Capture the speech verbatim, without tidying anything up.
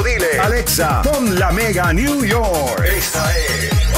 dile, Alexa, pon la Mega New York. Esta es